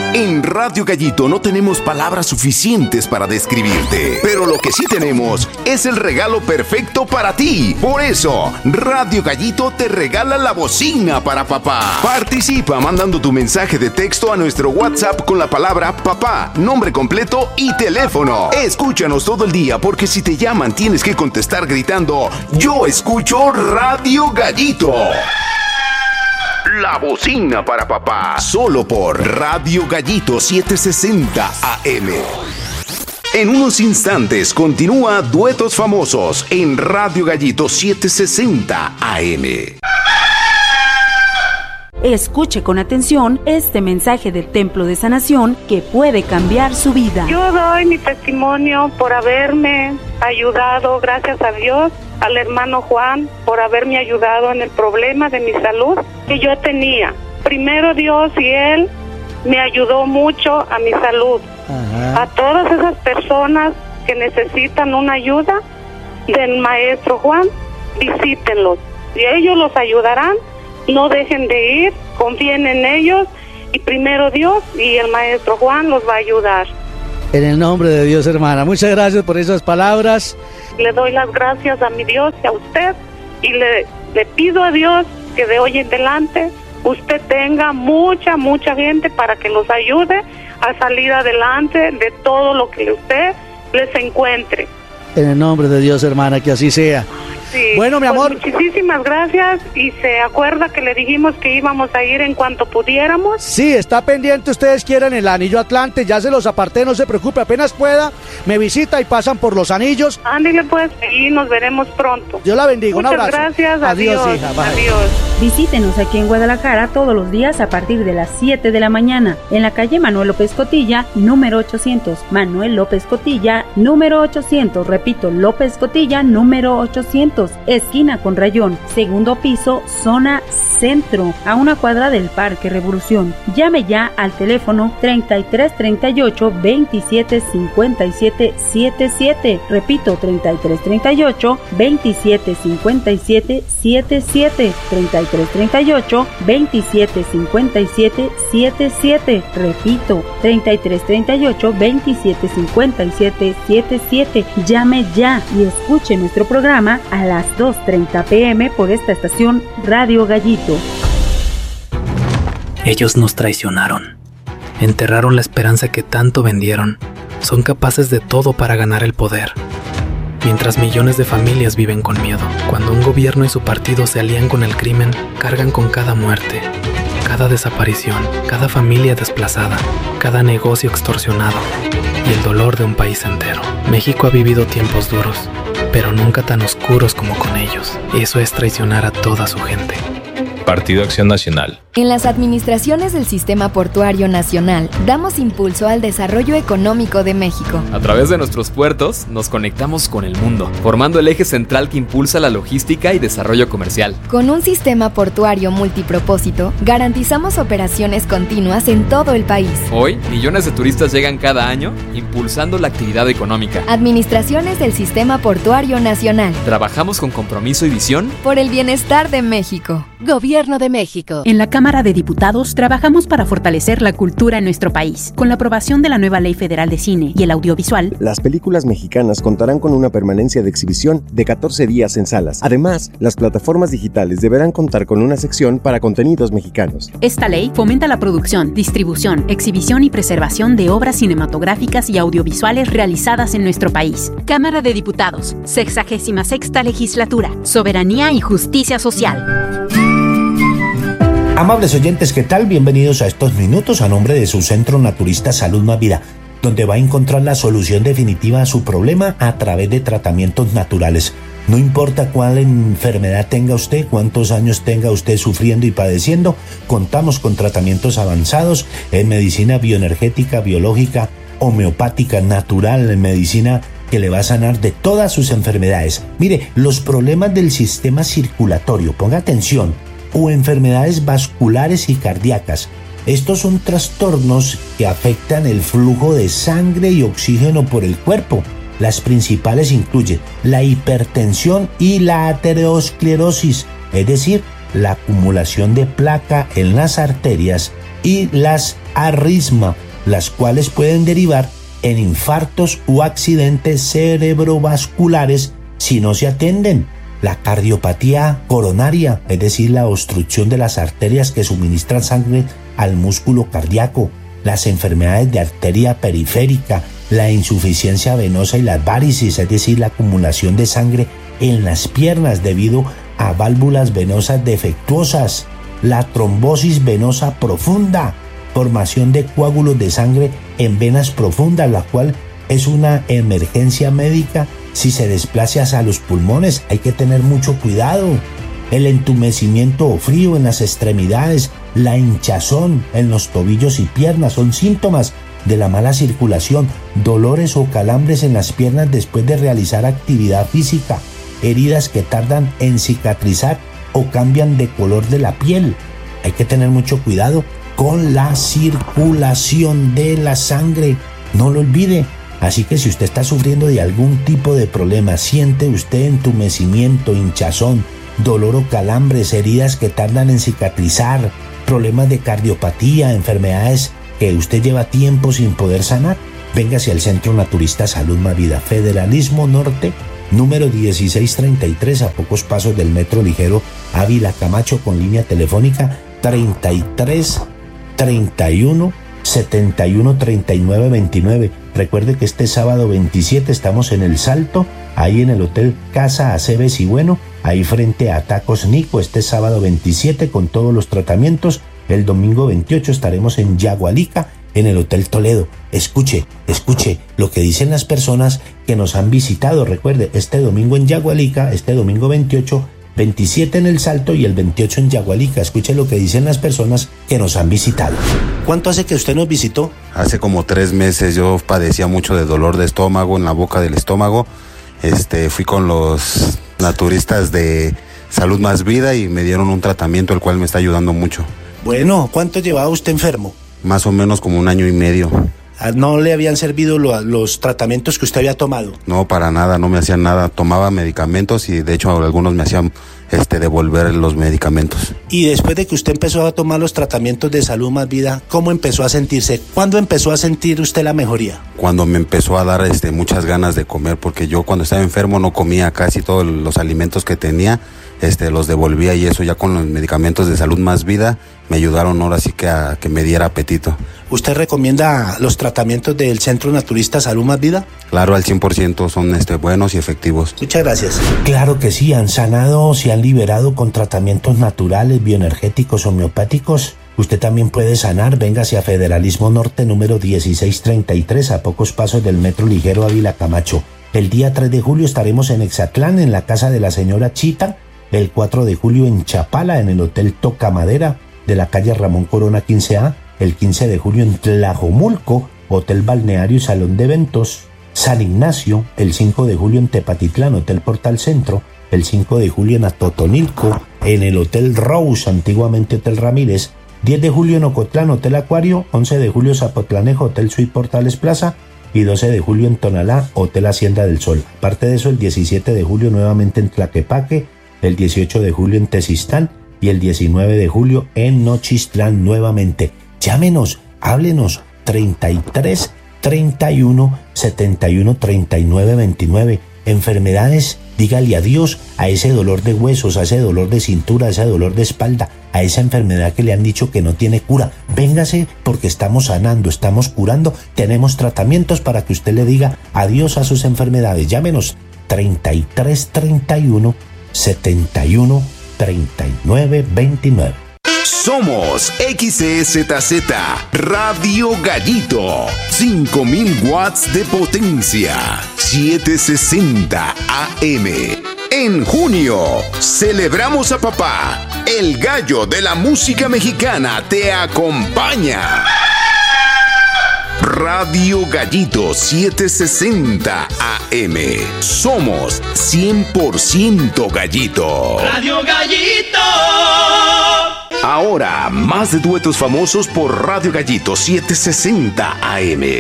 En Radio Gallito no tenemos palabras suficientes para describirte, pero lo que sí tenemos es el regalo perfecto para ti. Por eso, Radio Gallito te regala la bocina para papá. Participa mandando tu mensaje de texto a nuestro WhatsApp con la palabra papá, nombre completo y teléfono. Escúchanos todo el día, porque si te llaman tienes que contestar gritando: yo escucho Radio Gallito. La bocina para papá, solo por Radio Gallito 760 AM. En unos instantes continúa Duetos Famosos en Radio Gallito 760 AM. Escuche con atención este mensaje del Templo de Sanación que puede cambiar su vida. Yo doy mi testimonio por haberme ayudado, gracias a Dios, al hermano Juan, por haberme ayudado en el problema de mi salud que yo tenía. Primero Dios y Él me ayudó mucho a mi salud. Ajá. A todas esas personas que necesitan una ayuda del maestro Juan, visítenlos y ellos los ayudarán. No dejen de ir, confíen en ellos y primero Dios y el maestro Juan los va a ayudar. En el nombre de Dios, hermana, muchas gracias por esas palabras. Le doy las gracias a mi Dios y a usted y le pido a Dios que de hoy en adelante usted tenga mucha gente para que los ayude a salir adelante de todo lo que usted les encuentre. En el nombre de Dios, hermana, que así sea. Sí, bueno, mi amor. Muchísimas gracias. ¿Y se acuerda que le dijimos que íbamos a ir en cuanto pudiéramos? Sí, está pendiente. Ustedes quieren el anillo Atlante, ya se los aparté, no se preocupe. Apenas pueda, me visita y pasan por los anillos. Ándale pues, y nos veremos pronto. Dios la bendiga, un abrazo. Muchas gracias, adiós, hija, adiós. Visítenos aquí en Guadalajara todos los días a partir de las 7 de la mañana, en la calle Manuel López Cotilla, número 800. Manuel López Cotilla, número 800. Repito, López Cotilla, número 800. Esquina con Rayón, segundo piso, zona centro, a una cuadra del Parque Revolución. Llame ya al teléfono 3338 27 57 77. Repito, 3338 27 57 77. 3338 27 57 77. Repito, 3338 27 57 77. Llame ya y escuche nuestro programa a las 2:30 p.m. por esta estación Radio Gallito. Ellos nos traicionaron, enterraron la esperanza que tanto vendieron, son capaces de todo para ganar el poder. Mientras millones de familias viven con miedo, cuando un gobierno y su partido se alían con el crimen, cargan con cada muerte, cada desaparición, cada familia desplazada, cada negocio extorsionado y el dolor de un país entero. México ha vivido tiempos duros, pero nunca tan oscuros como con ellos. Eso es traicionar a toda su gente. Partido Acción Nacional. En las administraciones del Sistema Portuario Nacional, damos impulso al desarrollo económico de México. A través de nuestros puertos, nos conectamos con el mundo, formando el eje central que impulsa la logística y desarrollo comercial. Con un sistema portuario multipropósito, garantizamos operaciones continuas en todo el país. Hoy, millones de turistas llegan cada año, impulsando la actividad económica. Administraciones del Sistema Portuario Nacional. Trabajamos con compromiso y visión por el bienestar de México. Gobierno de México. En la Cámara de Diputados trabajamos para fortalecer la cultura en nuestro país. Con la aprobación de la nueva Ley Federal de Cine y el Audiovisual, las películas mexicanas contarán con una permanencia de exhibición de 14 días en salas. Además, las plataformas digitales deberán contar con una sección para contenidos mexicanos. Esta ley fomenta la producción, distribución, exhibición y preservación de obras cinematográficas y audiovisuales realizadas en nuestro país. Cámara de Diputados, 66ª Legislatura, Soberanía y Justicia Social. Amables oyentes, ¿qué tal? Bienvenidos a estos minutos a nombre de su Centro Naturista Salud Más Vida, donde va a encontrar la solución definitiva a su problema a través de tratamientos naturales. No importa cuál enfermedad tenga usted, cuántos años tenga usted sufriendo y padeciendo, contamos con tratamientos avanzados en medicina bioenergética, biológica, homeopática, natural, en medicina que le va a sanar de todas sus enfermedades. Mire, los problemas del sistema circulatorio, ponga atención, o enfermedades vasculares y cardíacas. Estos son trastornos que afectan el flujo de sangre y oxígeno por el cuerpo. Las principales incluyen la hipertensión y la aterosclerosis, es decir, la acumulación de placa en las arterias y las arritmias, las cuales pueden derivar en infartos o accidentes cerebrovasculares si no se atienden. La cardiopatía coronaria, es decir, la obstrucción de las arterias que suministran sangre al músculo cardíaco, las enfermedades de arteria periférica, la insuficiencia venosa y las varices, es decir, la acumulación de sangre en las piernas debido a válvulas venosas defectuosas, la trombosis venosa profunda, formación de coágulos de sangre en venas profundas, la cual es una emergencia médica si se desplaza hacia los pulmones. Hay que tener mucho cuidado. El entumecimiento o frío en las extremidades, la hinchazón en los tobillos y piernas son síntomas de la mala circulación, dolores o calambres en las piernas después de realizar actividad física, heridas que tardan en cicatrizar o cambian de color de la piel. Hay que tener mucho cuidado con la circulación de la sangre, no lo olvide. Así que si usted está sufriendo de algún tipo de problema, siente usted entumecimiento, hinchazón, dolor o calambres, heridas que tardan en cicatrizar, problemas de cardiopatía, enfermedades que usted lleva tiempo sin poder sanar, véngase al Centro Naturista Salud Más Vida, Federalismo Norte, número 1633, a pocos pasos del Metro Ligero Ávila Camacho, con línea telefónica 33 31 71 39 29. Recuerde que este sábado 27 estamos en El Salto, ahí en el Hotel Casa Aceves y Bueno, ahí frente a Tacos Nico, este sábado 27 con todos los tratamientos. El domingo 28 estaremos en Yagualica, en el Hotel Toledo. Escuche lo que dicen las personas que nos han visitado. Recuerde, este domingo en Yagualica, este domingo 28, 27 en El Salto y el 28 en Yagualica. Escuche lo que dicen las personas que nos han visitado. ¿Cuánto hace que usted nos visitó? Hace como 3 meses. Yo padecía mucho de dolor de estómago, en la boca del estómago. Fui con los naturistas de Salud Más Vida y me dieron un tratamiento el cual me está ayudando mucho. Bueno, ¿cuánto llevaba usted enfermo? Más o menos como 1 año y medio. ¿No le habían servido los tratamientos que usted había tomado? No, para nada, no me hacían nada. Tomaba medicamentos y de hecho algunos me hacían devolver los medicamentos. Y después de que usted empezó a tomar los tratamientos de Salud Más Vida, ¿cómo empezó a sentirse? ¿Cuándo empezó a sentir usted la mejoría? Cuando me empezó a dar muchas ganas de comer, porque yo cuando estaba enfermo no comía casi todos los alimentos que tenía, los devolvía, y eso ya con los medicamentos de Salud Más Vida me ayudaron ahora sí que a que me diera apetito. ¿Usted recomienda los tratamientos del Centro Naturista Salud Más Vida? Claro, al 100% son buenos y efectivos. Muchas gracias. Claro que sí, han sanado, se han liberado con tratamientos naturales, bioenergéticos, homeopáticos. Usted también puede sanar. Véngase a Federalismo Norte, número 1633, a pocos pasos del Metro Ligero Ávila Camacho. El día 3 de julio estaremos en Exatlán, en la casa de la señora Chita. El 4 de julio en Chapala, en el Hotel Tocamadera de la calle Ramón Corona 15A. El 15 de julio en Tlajomulco, Hotel Balneario y Salón de Eventos. San Ignacio, el 5 de julio en Tepatitlán, Hotel Portal Centro. El 5 de julio en Atotonilco, en el Hotel Rose, antiguamente Hotel Ramírez. 10 de julio en Ocotlán, Hotel Acuario. 11 de julio Zapotlanejo, Hotel Suite Portales Plaza. Y 12 de julio en Tonalá, Hotel Hacienda del Sol. Aparte de eso, el 17 de julio nuevamente en Tlaquepaque. El 18 de julio en Tezistán. Y el 19 de julio en Nochistlán nuevamente. Llámenos, háblenos, 33 31 71 39 29. Enfermedades, dígale adiós a ese dolor de huesos, a ese dolor de cintura, a ese dolor de espalda, a esa enfermedad que le han dicho que no tiene cura. Véngase, porque estamos sanando, estamos curando, tenemos tratamientos para que usted le diga adiós a sus enfermedades. Llámenos, 33 31 71 39 29. Somos XEZZ Radio Gallito, 5000 watts de potencia, 760 AM. En junio, celebramos a papá. El gallo de la música mexicana te acompaña. Radio Gallito 760 AM. Somos 100% gallito. Radio Gallito. Ahora, más de duetos famosos por Radio Gallito 760 AM.